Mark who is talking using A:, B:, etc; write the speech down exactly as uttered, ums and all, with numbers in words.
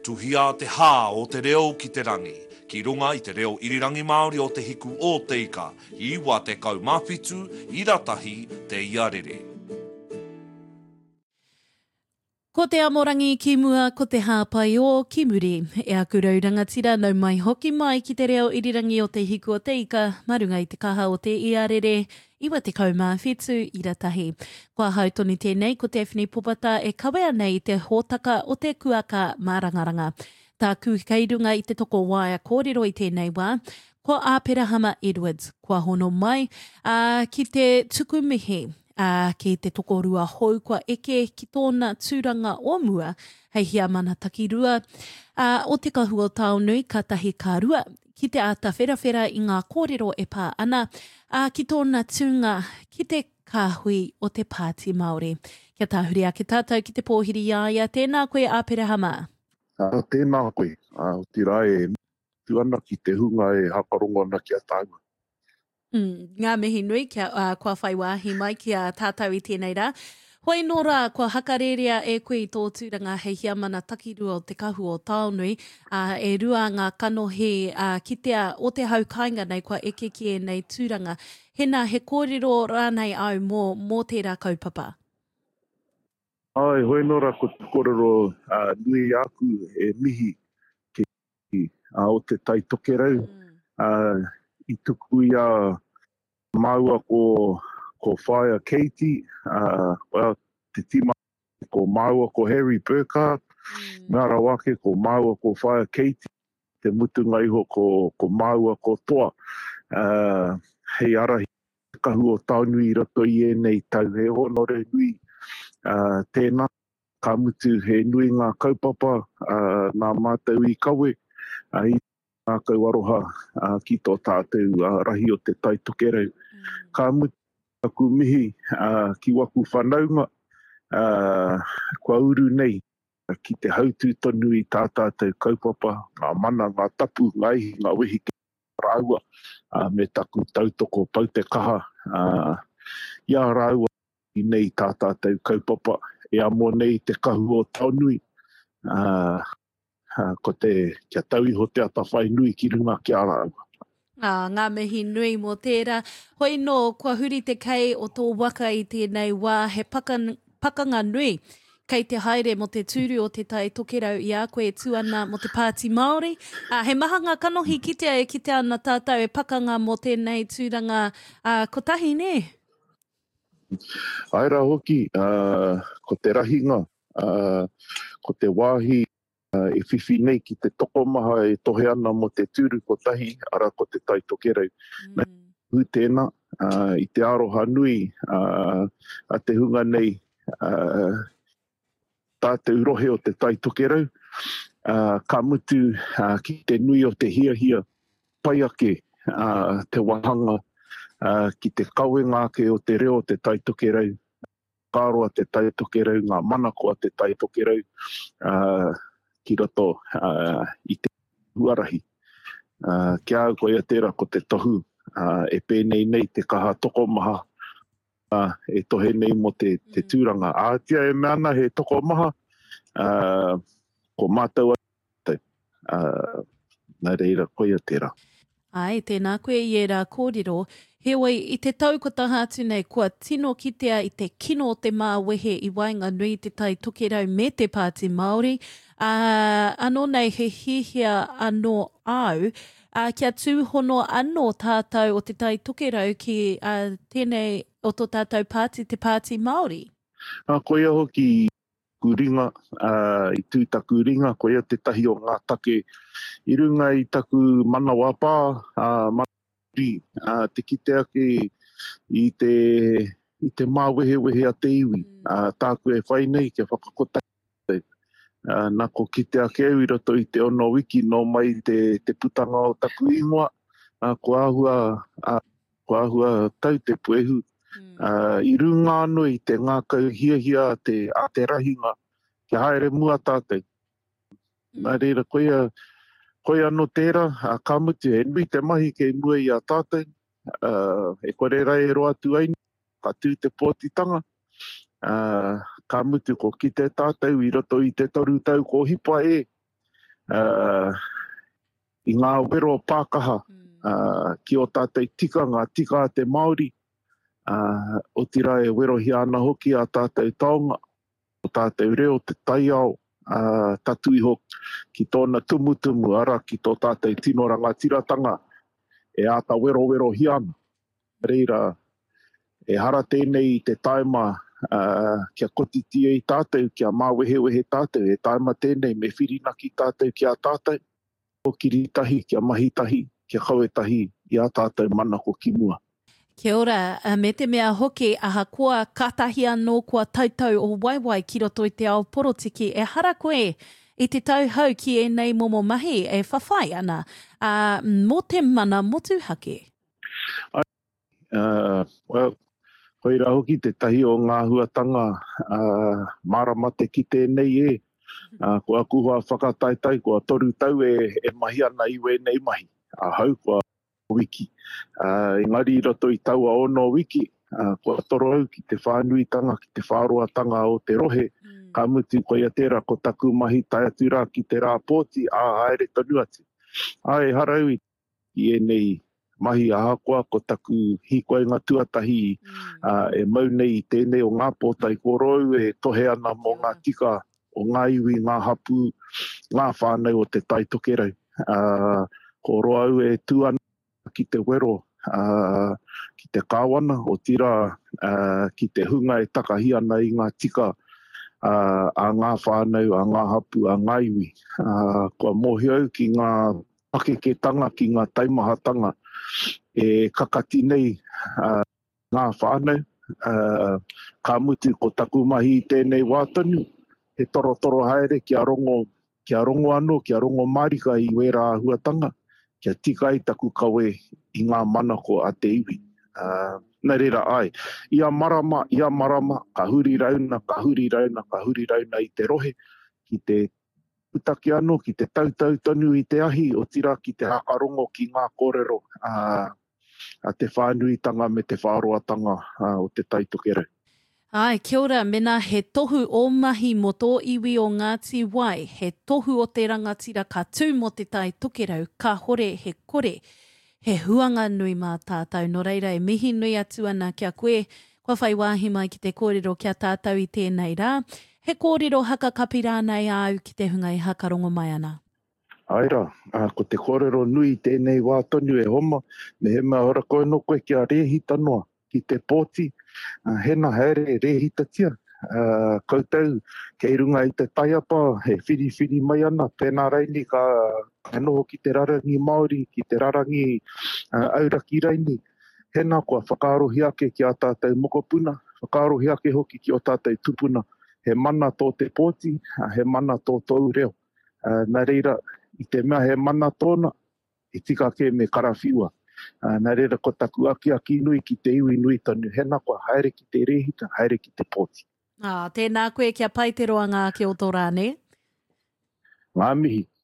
A: tuhia te hā o te reo ki te rangi. Ki runga i te reo irirangi Māori o te hiku o te ika, i iwa te kaumawhitu, i ratahi te iarere.
B: Ko te amorangi ki mua, ko te hāpai o ki muri. E aku rau rangatira nau mai hoki mai ki te reo irirangi o te hiku o te ika, marunga i te kaha o te iarere, iwa te kaumawhitu i ratahi. Kua hautoni tēnei ko te Ewhini Popata e kawea nei te hōtaka o te kuaka mārangaranga. Tā kukairunga i te toko waia kōrero i tēnei wā, ko Āperahama Edwards, kua hono mai, uh, ki te tukumihi. Uh, ki te toko rua hou kua eke ki tōna tūranga o mua, hei hia mana takirua, uh, o te kahua taonui ka tahi ka rua, ki te ata wherawhera i ngā kōrero e pā ana, uh, ki tōna tūnga, ki te kāhui o te Pāti Māori. Kia tāhuri a ki tātou ki te pōhiri iaia, tēnā koe Āperahama.
C: Uh, tēnā koe, uh, o te rai e tuana ki te hunga e hakarongo ana ki a tāua.
B: Mm, ngā mihi nui kia uh, kua whai wāhi mai kia tātou i tēnei rā. Hoi nō rā, kua hakarerea e koe i tō tūranga hei hia mana takirua o te kahu o Taonui, uh, e rua ngā kanohi uh, ki te a, o te haukainga nei kua eke ki e nei tūranga. Hena he kōrero rānei au mō, mō tērā kaupapa?
C: Ai, hoi nō rā, ko te kōrero uh, nui aku e mihi ki uh, o te taitokerau. Mm. Uh, I tuku ia maua ko, ko Whaia Katie, uh, well, te tima ko maua ko Harry Burkhardt, mm. ngā rawake ko maua ko Whaia Katie, te mutunga iho ko, ko maua ko Toa. Uh, hei arahi kahu o Taonui i rato i e nei tau he honore nui. Uh, tēnā, ka mutu he nui ngā kaupapa, uh, nā mātou i kawe, uh, ngā kauaroha uh, ki tō tātou uh, rahi o te taitokerau. Mm. Ka mutu aku mihi uh, ki waku whanaunga, uh, kua uru nei uh, ki te hautū tonu i tā tātou kaupapa, ngā mana, ngā tapu, ngā ihi, ngā wehi ki rāua, uh, me taku tautoko pau te kaha. Uh, ia rāua i nei tā tātou kaupapa, e amo nei te kahu o Taonui. Uh, Uh, ko te kia tauiho te ata whai nui ki runga ki a rāua.
B: Ah, ngā mihi nui mō tērā. Hoi nō, kua huri te kei o tō waka i tēnei wā, he pakan, pakanga nui kei te haere mo te tūru o te tai tokerau i a koe tuana mo te Pāti Māori. Uh, he maha ngā kanohi ki te, ki te ana tātou e pakanga mo tēnei tūranga uh, kotahi, ne?
C: Aira hoki, uh, ko te rahinga, uh, ko te wāhi, Uh, e whiwhi nei ki te toko maha e tohe ana mo te tūru kotahi, ara ko te taitokerau. Mm. Hu tēnā, uh, i te aroha nui, uh, a te hunga nei, uh, tātou rohe o te taitokerau, uh, ka mutu uh, ki te nui o te hia hia, pai ake uh, te wahanga, uh, ki te kauengāke o te reo o te taitokerau, kāroa te taitokerau, ngā manakoa te taitokerau, uh, ki roto uh, i te huarahi. Uh, kia au koe a tērā ko te tohu, uh, e pēnei nei te kaha toko maha, uh, e tohe nei mo te, te tūranga. A tia e meana he toko maha, uh, ko mātou a uh, nā reira koe a tērā.
B: Ai, tēnā koe i e rā kōrero. Heoi, i te taukota hātu nei, kua tino kitea i te kino o te māwehe i wainga nui te tai tokerau me te Pāti Māori. Uh, anō nei he hihia anō au, uh, kia tūhono anō tātou o te tai tokerau ki uh, tēnei o tō tātou pāti, te Pāti Māori.
C: Uh, koia hoki kuringa, uh, i tūtaku ringa, koia te tahi o ngā take i runga i taku mana wapā, uh, mana Uh, te kite ake i te, i te māwehe wehe a te iwi. Uh, tāku e whai nei kia whakakota. Uh, nā ko kite ake au i roto i te ono wiki no mai te, te putanga o taku ingoa. Uh, ko ahua, uh, ko ahua tau te puehu. Uh, I runga anō i te ngā kau hia hia te, a te rahinga. Kia haere mua tātou. Nā reira koia Koe anō tērā, uh, ka mutu e nui te mahi kei mua i a tātou, uh, e kore rai e roa tu aini, ka tū te pōtitanga, uh, ka mutu ko ki te tātou i roto i te toru tau ko hipa e, uh, i ngā wero Pākaha, uh, ki o tātou tika, ngā tika a te Māori, uh, o tira e wero hi ana hoki a tātou taonga, o tātou reo te taiao, uh, tatu iho ki tōna tumutumu ara ki tō tātou tino rangatiratanga, e ata wero wero hi ana. Reira, e hara tēnei i te taima uh, kia kotitia i tātou, kia māwehe wehe tātou, e taima tēnei me whirina ki tātou kia tātou, o kiritahi, kia mahitahi, kia kauetahi, i a tātou mana ko kimua.
B: Kia ora, me te mea hoki aha kua katahi anō kua tautau o waiwai ki roto i te ao porotiki, e hara koe i te tauhau ki e nei momo mahi, e whawhai ana, uh, mō te mana motu hake?
C: Uh, well, koira hoki te tahi o ngā huatanga uh, maramate ki tēnei e. Uh, kua kuhua whakataitai, kua toru tau e, e mahi ana iwe nei mahi. A hau kua wiki. Uh, engari roto i taua ono wiki, uh, kua toro au ki te whānuitanga, ki te whāroatanga o te rohe. Mm. Ka mutu koia tērā ko taku mahi tai atu rā ki te rā pōti, a haere tonu atu. Ai harau i e nei mahi aha koa ko taku hikoe ngā tuatahi mm. uh, e mau nei i tēnei o ngā pōtai korou e tohe ana mo ngā tika o ngā iwi, ngā hapu, ngā whānau o te taitokerau. Uh, ko roa au e tuana ki te wero, uh, ki te kāwana, o tira uh, ki te hunga e takahi ana i ngā tika uh, a ngā whānau, a ngā hapu, a ngā iwi. Uh, kua mohi au ki ngā pakeketanga, ki ngā taimahatanga, e kakati nei uh, ngā whānau, uh, ka mutu ko taku mahi i tēnei wātanu, he toro toro haere kia rongo, kia rongo anō, kia rongo marika i wera huatanga, kia tika i taku kawe i ngā mana ko a te iwi. Uh, nā reira ai, ia marama, ia marama, ka huri rauna, ka huri rauna, ka huri rauna i te rohe, ki te utaki anō, ki te tautau tonu i te ahi, o tira ki te hakarongo ki ngā kōrero, uh, a te whānuitanga me te whāroatanga uh, o te taitokerau.
B: Ai, kia ora, mena he tohu o mahi mo tō iwi o Ngāti Wai, he tohu o te rangatira ka tū mo te tai tokerau, ka hore he kore, he huanga nui mā tātou, no reira e mihi nui atu ana kia koe, kua whai wāhi mai ki te kōrero kia tātou i tēnei rā, he kōrero haka kapi rānei au ki te hunga i hakarongo mai ana.
C: Aira, uh, ko te kōrero nui tēnei wātonu e homa, me he mea hora koe no koe kia rehita noa ki te pōti, uh, hena haere rehita tia. Uh, koutou, kei runga i te taiapa, he whiri whiri mai ana, tēnā reini ka noho ki te rarangi Māori, ki te rarangi uh, auraki reini. Hena kua whakarohi ake ki a tātou mokopuna, whakarohi ake hoki ki o tātou tupuna. He mana tō te pōti, uh, he mana tō tōu reo. Uh, nā reira, i te mea he mana tōna, e tika ke me karawhiua. Uh, nā reira, ko taku aki aki nui ki te iwi nui tonu, hena kua haere ki te rehita, haere ki te pōti.
B: Ah, tēnā koe kia pai te roanga ki o tō rāne.
C: Ngā mihi.